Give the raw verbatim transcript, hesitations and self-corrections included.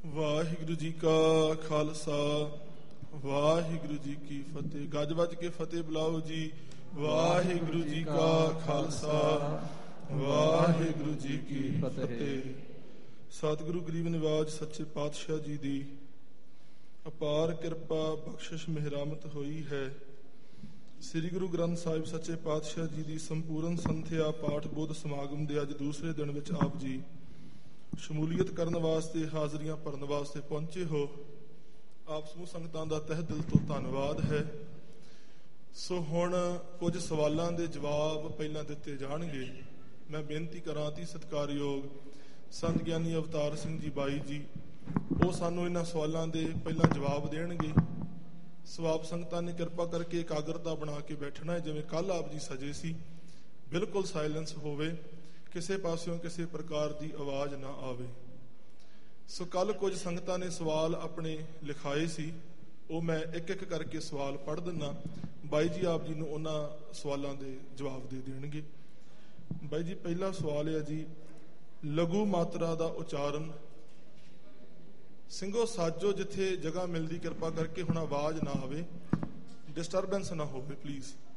ਵਾਹਿਗੁਰੂ ਜੀ ਕਾ ਖਾਲਸਾ ਵਾਹਿਗੁਰੂ ਜੀ ਕੀ ਫਤਿਹ। ਗੱਜ ਵੱਜ ਕੇ ਫਤਿਹ ਬੁਲਾਓ ਜੀ। ਵਾਹਿਗੁਰੂ ਜੀ ਕਾ ਖਾਲਸਾ ਵਾਹਿਗੁਰੂ ਜੀ ਕੀ ਫਤਿਹ। ਸਤਿਗੁਰੂ ਗਰੀਬ ਨਿਵਾਜ ਸੱਚੇ ਪਾਤਸ਼ਾਹ ਜੀ ਦੀ ਅਪਾਰ ਕਿਰਪਾ ਬਖਸ਼ਿਸ਼ ਮਿਹਰਾਮਤ ਹੋਈ ਹੈ। ਸ੍ਰੀ ਗੁਰੂ ਗ੍ਰੰਥ ਸਾਹਿਬ ਸੱਚੇ ਪਾਤਸ਼ਾਹ ਜੀ ਦੀ ਸੰਪੂਰਨ ਸੰਥਿਆ ਪਾਠ ਬੋਧ ਸਮਾਗਮ ਦੇ ਅੱਜ ਦੂਸਰੇ ਦਿਨ ਵਿੱਚ ਆਪ ਜੀ ਸ਼ਮੂਲੀਅਤ ਕਰਨ ਵਾਸਤੇ, ਹਾਜ਼ਰੀਆਂ ਭਰਨ ਵਾਸਤੇ ਪਹੁੰਚੇ ਹੋ। ਆਪ ਸਮੂਹ ਸੰਗਤਾਂ ਦਾ ਤਹਿ ਦਿਲ ਤੋਂ ਧੰਨਵਾਦ ਹੈ। ਸੋ ਹੁਣ ਕੁਝ ਸਵਾਲਾਂ ਦੇ ਜਵਾਬ ਪਹਿਲਾਂ ਦਿੱਤੇ ਜਾਣਗੇ। ਮੈਂ ਬੇਨਤੀ ਕਰਾਂ ਅਤੀ ਸਤਿਕਾਰਯੋਗ ਸੰਤ ਗਿਆਨੀ ਅਵਤਾਰ ਸਿੰਘ ਜੀ ਬਾਈ ਜੀ, ਉਹ ਸਾਨੂੰ ਇਹਨਾਂ ਸਵਾਲਾਂ ਦੇ ਪਹਿਲਾਂ ਜਵਾਬ ਦੇਣਗੇ। ਸਵਾਬ ਸੰਗਤਾਂ ਨੇ ਕਿਰਪਾ ਕਰਕੇ ਇਕਾਗਰਤਾ ਬਣਾ ਕੇ ਬੈਠਣਾ ਹੈ, ਜਿਵੇਂ ਕੱਲ ਆਪ ਜੀ ਸਜੇ ਸੀ। ਬਿਲਕੁਲ ਸਾਇਲੈਂਸ ਹੋਵੇ, ਕਿਸੇ ਪਾਸਿਓਂ ਕਿਸੇ ਪ੍ਰਕਾਰ ਦੀ ਆਵਾਜ਼ ਨਾ ਆਵੇ। ਸੋ ਕੱਲ ਕੁਝ ਸੰਗਤਾਂ ਨੇ ਸਵਾਲ ਆਪਣੇ ਲਿਖਾਏ ਸੀ, ਉਹ ਮੈਂ ਇੱਕ ਇੱਕ ਕਰਕੇ ਸਵਾਲ ਪੜ੍ਹ ਦਿੰਦਾ। ਬਾਈ ਜੀ ਆਪ ਜੀ ਨੂੰ ਉਹਨਾਂ ਸਵਾਲਾਂ ਦੇ ਜਵਾਬ ਦੇ ਦੇਣਗੇ। ਬਾਈ ਜੀ, ਪਹਿਲਾ ਸਵਾਲ ਹੈ ਜੀ, ਲਘੂ ਮਾਤਰਾ ਦਾ ਉਚਾਰਨ। ਸਿੰਘੋ ਸਾਜੋ, ਜਿੱਥੇ ਜਗ੍ਹਾ ਮਿਲਦੀ ਕਿਰਪਾ ਕਰਕੇ ਹੁਣ ਆਵਾਜ਼ ਨਾ ਆਵੇ, ਡਿਸਟਰਬੈਂਸ ਨਾ ਹੋਵੇ ਪਲੀਜ਼।